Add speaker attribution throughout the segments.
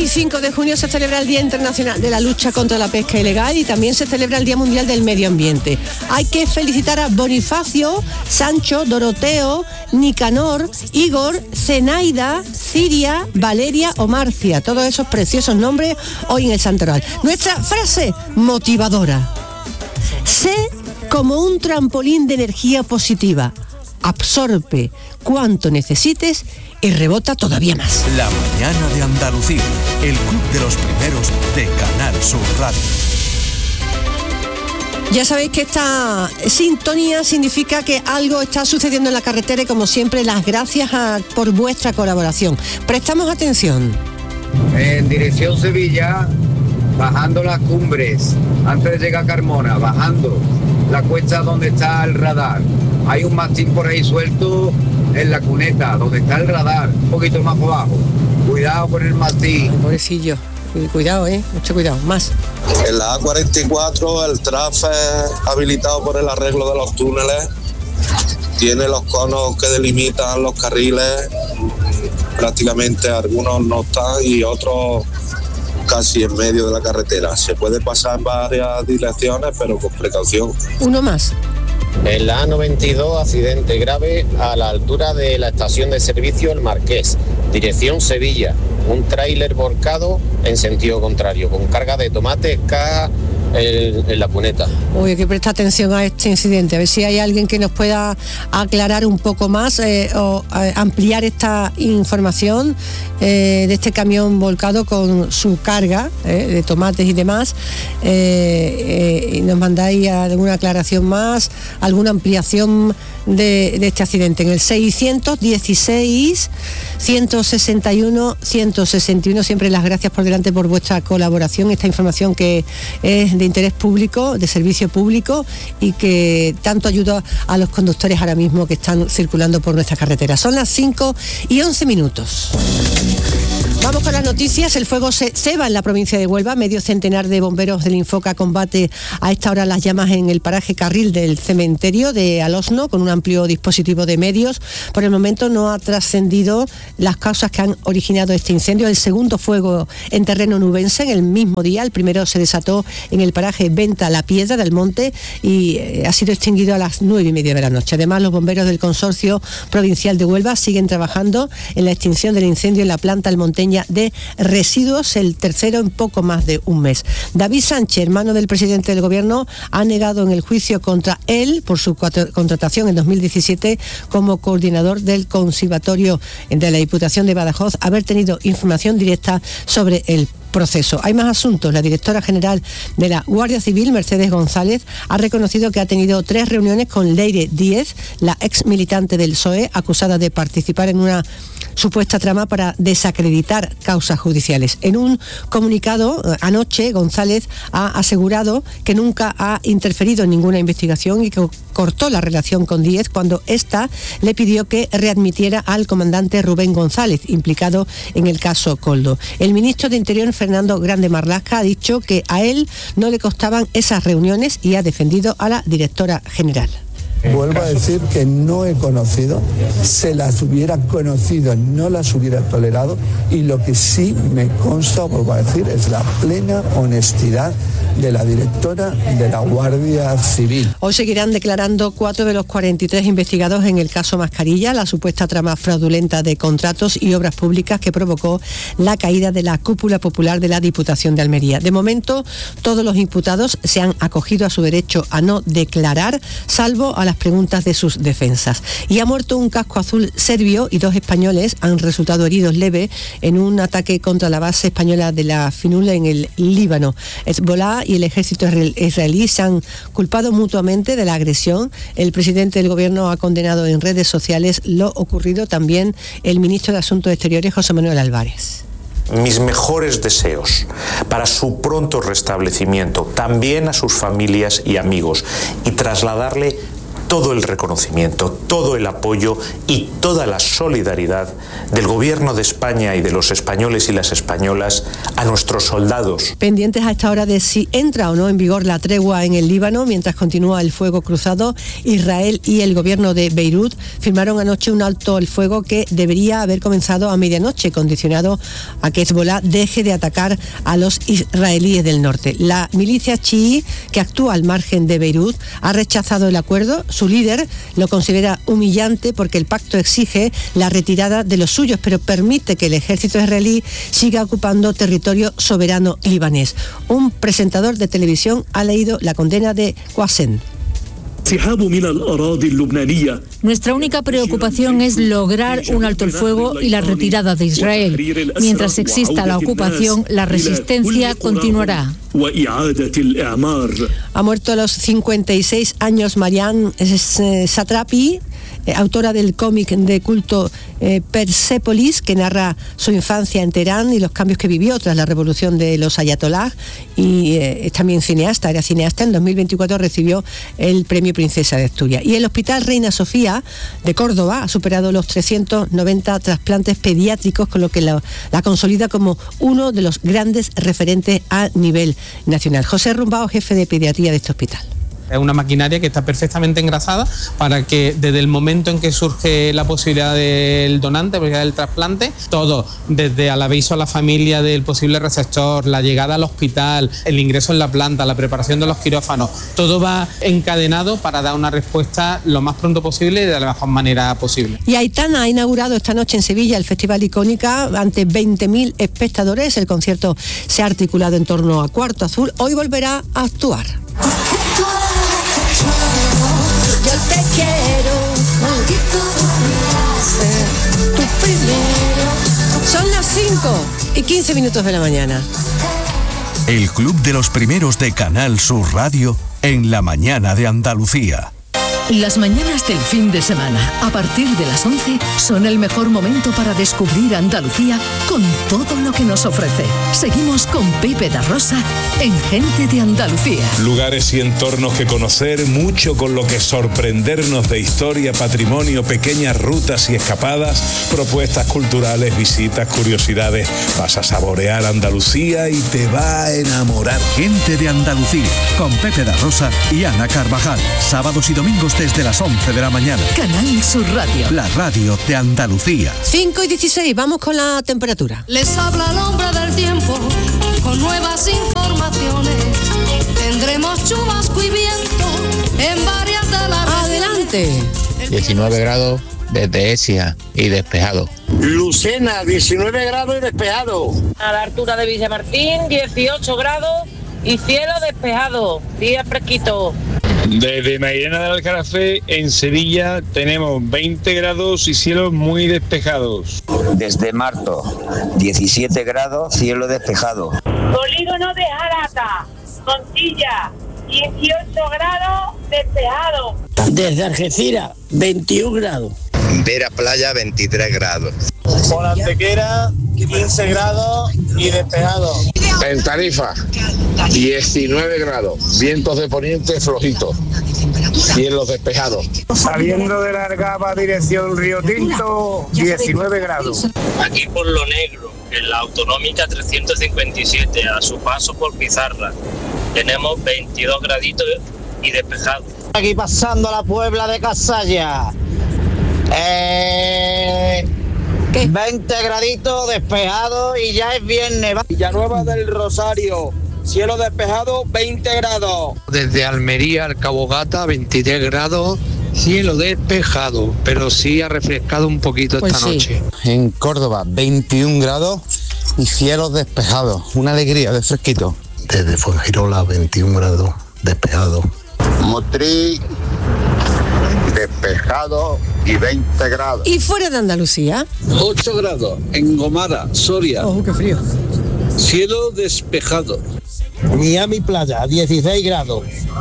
Speaker 1: 25 de junio se celebra el Día Internacional de la Lucha contra la Pesca Ilegal y también se celebra el Día Mundial del Medio Ambiente. Hay que felicitar a Bonifacio, Sancho, Doroteo, Nicanor, Igor, Zenaida, Ciria, Valeria o Marcia. Todos esos preciosos nombres hoy en el Santoral. Nuestra frase motivadora. Sé como un trampolín de energía positiva. Absorbe cuanto necesites y rebota todavía más.
Speaker 2: La mañana de Andalucía, el club de los primeros de Canal Sur Radio.
Speaker 1: Ya sabéis que esta sintonía significa que algo está sucediendo en la carretera y como siempre las gracias por vuestra colaboración. Prestamos atención.
Speaker 3: En dirección Sevilla, bajando las cumbres, antes de llegar a Carmona, bajando la cuesta donde está el radar. Hay un mastín por ahí suelto en la cuneta, donde está el radar, un poquito más por abajo. Cuidado con el mastín.
Speaker 1: Ay, pobrecillo. Cuidado, mucho cuidado. Más.
Speaker 4: En la A44 el tráfico habilitado por el arreglo de los túneles. Tiene los conos que delimitan los carriles. Prácticamente algunos no están y otros casi en medio de la carretera. Se puede pasar en varias direcciones, pero con precaución.
Speaker 1: Uno más.
Speaker 5: En la A92, accidente grave a la altura de la estación de servicio El Marqués, dirección Sevilla. Un tráiler volcado en sentido contrario, con carga de tomates, caja en la cuneta.
Speaker 1: Uy, hay que prestar atención a este incidente, a ver si hay alguien que nos pueda aclarar un poco más o ampliar esta información de este camión volcado con su carga de tomates y demás. Y nos mandáis alguna aclaración más, alguna ampliación de este accidente. En el 616 161 161, siempre las gracias por delante por vuestra colaboración, esta información que es de interés público, de servicio público y que tanto ayuda a los conductores ahora mismo que están circulando por nuestra carretera. Son las 5:11. Vamos con las noticias. El fuego se ceba en la provincia de Huelva. Medio centenar de bomberos del Infoca combate a esta hora las llamas en el paraje Carril del cementerio de Alosno con un amplio dispositivo de medios. Por el momento no ha trascendido las causas que han originado este incendio. El segundo fuego en terreno nubense en el mismo día. El primero se desató en el paraje Venta La Piedra del Monte y ha sido extinguido a las 9:30 de la noche. Además, los bomberos del Consorcio Provincial de Huelva siguen trabajando en la extinción del incendio en la planta Almonteña de residuos, el tercero en poco más de un mes. David Sánchez, hermano del presidente del gobierno, ha negado en el juicio contra él por su contratación en 2017 como coordinador del conservatorio de la Diputación de Badajoz haber tenido información directa sobre el proceso. Hay más asuntos. La directora general de la Guardia Civil, Mercedes González, ha reconocido que ha tenido 3 reuniones con Leire Díez, la ex militante del PSOE, acusada de participar en una supuesta trama para desacreditar causas judiciales. En un comunicado anoche, González ha asegurado que nunca ha interferido en ninguna investigación y que cortó la relación con Díez cuando ésta le pidió que readmitiera al comandante Rubén González, implicado en el caso Koldo. El ministro de Interior, Fernando Grande Marlaska, ha dicho que a él no le costaban esas reuniones y ha defendido a la directora general.
Speaker 6: Vuelvo a decir que no he conocido, se las hubiera conocido, no las hubiera tolerado y lo que sí me consta, vuelvo a decir, es la plena honestidad de la directora de la Guardia Civil.
Speaker 1: Hoy seguirán declarando 4 de los 43 investigados en el caso Mascarilla, la supuesta trama fraudulenta de contratos y obras públicas que provocó la caída de la cúpula popular de la Diputación de Almería. De momento, todos los imputados se han acogido a su derecho a no declarar, salvo a las preguntas de sus defensas. Y ha muerto un casco azul serbio y 2 españoles han resultado heridos leves en un ataque contra la base española de la Finul en el Líbano. Hezbollah y el ejército israelí se han culpado mutuamente de la agresión. El presidente del gobierno ha condenado en redes sociales lo ocurrido, también el ministro de Asuntos Exteriores, José Manuel Álvarez.
Speaker 7: Mis mejores deseos para su pronto restablecimiento, también a sus familias y amigos, y trasladarle todo el reconocimiento, todo el apoyo y toda la solidaridad del Gobierno de España y de los españoles y las españolas a nuestros soldados.
Speaker 1: Pendientes a esta hora de si entra o no en vigor la tregua en el Líbano mientras continúa el fuego cruzado, Israel y el gobierno de Beirut firmaron anoche un alto el fuego que debería haber comenzado a medianoche, condicionado a que Hezbollah deje de atacar a los israelíes del norte. La milicia chií, que actúa al margen de Beirut, ha rechazado el acuerdo. Su líder lo considera humillante porque el pacto exige la retirada de los suyos, pero permite que el ejército israelí siga ocupando territorio soberano libanés. Un presentador de televisión ha leído la condena de Qassem.
Speaker 8: Nuestra única preocupación es lograr un alto el fuego y la retirada de Israel. Mientras exista la ocupación, la resistencia continuará.
Speaker 1: Ha muerto a los 56 años Marianne Satrapi, autora del cómic de culto Persepolis, que narra su infancia en Teherán y los cambios que vivió tras la revolución de los ayatolás, y es también cineasta, era cineasta. En 2024 recibió el premio Princesa de Asturias. Y el Hospital Reina Sofía de Córdoba ha superado los 390 trasplantes pediátricos, con lo que la consolida como uno de los grandes referentes a nivel nacional. José Rumbao, jefe de pediatría de este hospital.
Speaker 9: Es una maquinaria que está perfectamente engrasada para que desde el momento en que surge la posibilidad del donante, del trasplante, todo, desde el aviso a la familia del posible receptor, la llegada al hospital, el ingreso en la planta, la preparación de los quirófanos, todo va encadenado para dar una respuesta lo más pronto posible y de la mejor manera posible.
Speaker 1: Y Aitana ha inaugurado esta noche en Sevilla el Festival Icónica ante 20.000 espectadores. El concierto se ha articulado en torno a Cuarto Azul. Hoy volverá a actuar. Yo te quiero, tú primero. Son las 5:15 de la mañana.
Speaker 2: El Club de los Primeros de Canal Sur Radio en la mañana de Andalucía.
Speaker 10: Las mañanas del fin de semana, a partir de las 11, son el mejor momento para descubrir Andalucía con todo lo que nos ofrece. Seguimos con Pepe da Rosa en Gente de Andalucía.
Speaker 11: Lugares y entornos que conocer, mucho con lo que sorprendernos de historia, patrimonio, pequeñas rutas y escapadas, propuestas culturales, visitas, curiosidades. Vas a saborear Andalucía y te va a enamorar.
Speaker 2: Gente de Andalucía, con Pepe da Rosa y Ana Carvajal. Sábados y domingos desde las 11 de la mañana.
Speaker 10: Canal Sur Radio.
Speaker 2: La radio de Andalucía.
Speaker 1: 5:16, vamos con la temperatura.
Speaker 12: Les habla el hombre del tiempo con nuevas informaciones. Tendremos chubasco y viento en varias de las
Speaker 1: Adelante.
Speaker 13: 19 grados desde Ecija y despejado.
Speaker 14: Lucena, 19 grados y despejado.
Speaker 15: A la altura de Villamartín, 18 grados y cielo despejado. Día fresquito.
Speaker 16: Desde Mairena del Alcarafé, en Sevilla, tenemos 20 grados y cielos muy despejados.
Speaker 17: Desde Marto, 17 grados, cielo despejado.
Speaker 18: Polígono de Jarata, Montilla, 18 grados, despejado.
Speaker 14: Desde Algeciras, 21 grados.
Speaker 17: Vera Playa, 23 grados.
Speaker 19: Por Antequera, 15 grados y despejado.
Speaker 20: En Tarifa, 19 grados, vientos de poniente flojitos, cielos despejados.
Speaker 19: Saliendo de la Argaba, dirección Río Tinto, 19 grados.
Speaker 21: Aquí por Lo Negro, en la autonómica 357, a su paso por Pizarra, tenemos 22 graditos y despejado.
Speaker 14: Aquí pasando a la Puebla de Casalla. 20 graditos despejado y ya es viernes.
Speaker 19: Villanueva del Rosario, cielo despejado, 20 grados.
Speaker 22: Desde Almería al Cabo Gata, 23 grados, cielo despejado, pero sí ha refrescado un poquito esta noche.
Speaker 13: En Córdoba, 21 grados y cielos despejados. Una alegría de fresquito.
Speaker 23: Desde Fuengirola, 21 grados, despejado.
Speaker 24: Motriz, despejado y 20 grados.
Speaker 1: ¿Y fuera de Andalucía?
Speaker 25: 8 grados en Gomara, Soria.
Speaker 1: ¡Oh, qué frío!
Speaker 25: Cielo despejado.
Speaker 14: Miami Playa, 16 grados.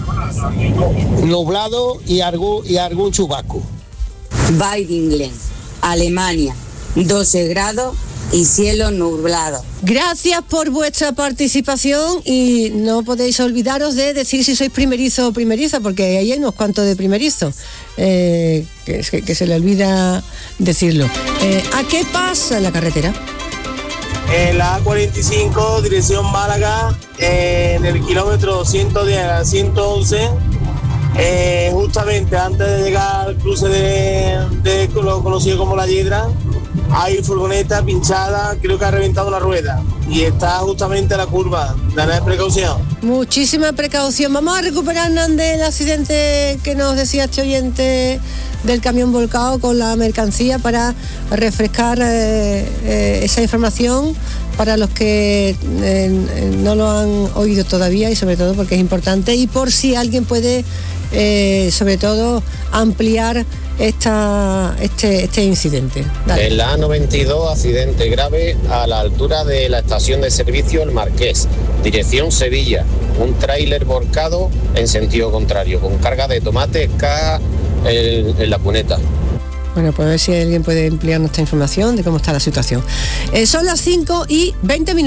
Speaker 14: Nublado y algún chubasco.
Speaker 26: Weidingen, Alemania, 12 grados
Speaker 3: y cielo nublado.
Speaker 1: Gracias por vuestra participación y no podéis olvidaros de decir si sois primerizo o primeriza, porque ahí hay unos cuantos de primerizo, que se le olvida decirlo. ¿A qué pasa en la carretera?
Speaker 4: En la A45, dirección Málaga, en el kilómetro 110 a 111, justamente antes de llegar al cruce de lo conocido como La Hiedra, hay furgoneta pinchada, creo que ha reventado la rueda y está justamente a la curva. Dale precaución. Muchísima precaución. Vamos a recuperar, Hernández, el accidente que nos decía este oyente del camión volcado con la mercancía para refrescar esa información para los que no lo han oído todavía y sobre todo porque es importante y por si alguien puede sobre todo ampliar este incidente. Dale.
Speaker 5: En la A92, accidente grave a la altura de la estación de servicio El Marqués, dirección Sevilla, un tráiler volcado en sentido contrario, con carga de tomates, caja en la cuneta.
Speaker 1: Bueno, pues a ver si alguien puede ampliarnos esta información de cómo está la situación. Son las 5:20.